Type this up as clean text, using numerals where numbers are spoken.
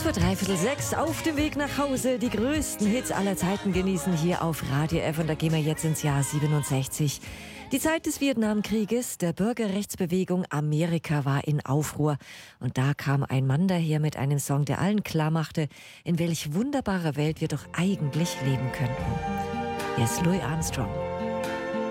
Kurz vor 5:45 auf dem Weg nach Hause. Die größten Hits aller Zeiten genießen hier auf Radio F. Und da gehen wir jetzt ins Jahr 67. Die Zeit des Vietnamkrieges, der Bürgerrechtsbewegung Amerika war in Aufruhr. Und da kam ein Mann daher mit einem Song, der allen klarmachte, in welch wunderbarer Welt wir doch eigentlich leben könnten. Hier ist Louis Armstrong.